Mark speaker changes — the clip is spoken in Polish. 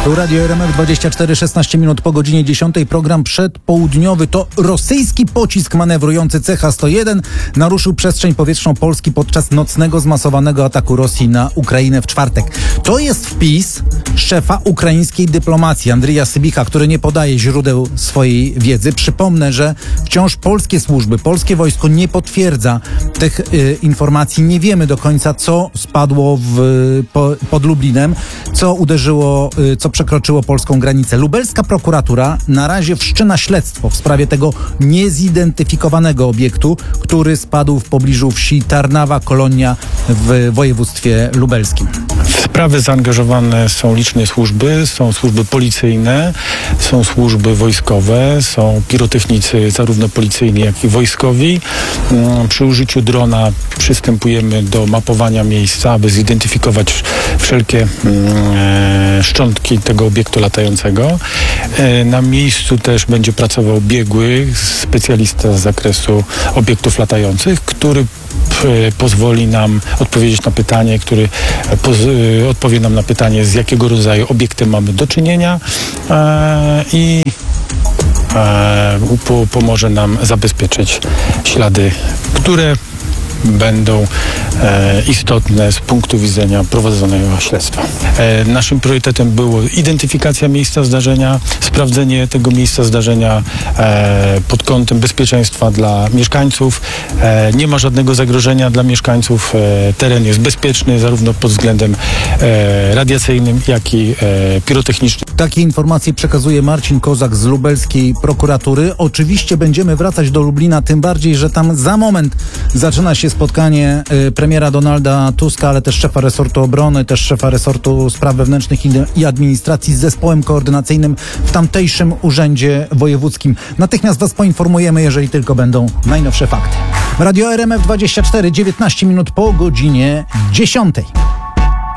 Speaker 1: Tu Radio RMF 24, 16 minut po godzinie 10. Program przedpołudniowy. To rosyjski pocisk manewrujący CH-101 naruszył przestrzeń powietrzną Polski podczas nocnego zmasowanego ataku Rosji na Ukrainę w czwartek. To jest wpis szefa ukraińskiej dyplomacji Andrija Sybicha, który nie podaje źródeł swojej wiedzy. Przypomnę, że wciąż polskie służby, polskie wojsko nie potwierdza tych informacji. Nie wiemy do końca, co spadło pod Lublinem, co uderzyło, co przekroczyło polską granicę. Lubelska prokuratura na razie wszczyna śledztwo w sprawie tego niezidentyfikowanego obiektu, który spadł w pobliżu wsi Tarnawa-Kolonia w województwie lubelskim.
Speaker 2: W sprawę zaangażowane są liczne służby, są służby policyjne, są służby wojskowe, są pirotechnicy zarówno policyjni, jak i wojskowi. Przy użyciu drona przystępujemy do mapowania miejsca, aby zidentyfikować wszelkie szczątki tego obiektu latającego. Na miejscu też będzie pracował biegły, specjalista z zakresu obiektów latających, który pozwoli nam odpowiedzieć na pytanie, który odpowie nam na pytanie, z jakiego rodzaju obiektem mamy do czynienia i pomoże nam zabezpieczyć ślady, które będą istotne z punktu widzenia prowadzonego śledztwa. Naszym priorytetem było identyfikacja miejsca zdarzenia, sprawdzenie tego miejsca zdarzenia pod kątem bezpieczeństwa dla mieszkańców. Nie ma żadnego zagrożenia dla mieszkańców. Teren jest bezpieczny zarówno pod względem radiacyjnym, jak i pirotechnicznym.
Speaker 1: Takie informacje przekazuje Marcin Kozak z lubelskiej prokuratury. Oczywiście będziemy wracać do Lublina, tym bardziej, że tam za moment zaczyna się spotkanie premiera Donalda Tuska, ale też szefa resortu obrony, też szefa resortu spraw wewnętrznych i administracji z zespołem koordynacyjnym w tamtejszym urzędzie wojewódzkim. Natychmiast Was poinformujemy, jeżeli tylko będą najnowsze fakty. Radio RMF 24, 19 minut po godzinie 10.